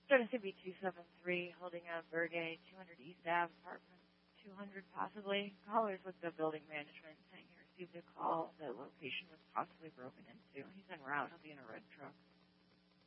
Genesee 273, holding out Bergay, 200 East Ave, apartment 200 possibly. Callers with the building management saying he received a call that location was possibly broken into. He's en route. He'll be in a red truck.